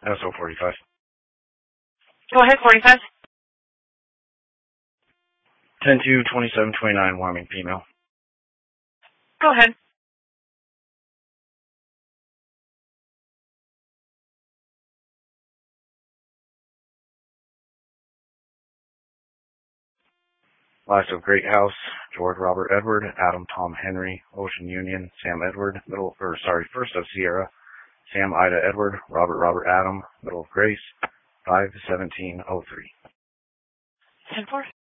SO 45. Go ahead, 45. 10-2-27-29, Wyoming female. Go ahead. Last of Great House, George Robert Edward, Adam Tom Henry, Ocean Union, Sam Edward, first of Sierra, Sam Ida Edward, Robert Adam, middle of Grace, 5-17-03. 10-4.